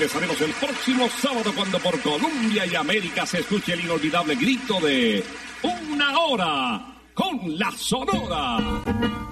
regresaremos el próximo sábado cuando por Colombia y América se escuche el inolvidable grito de Una Hora con la Sonora.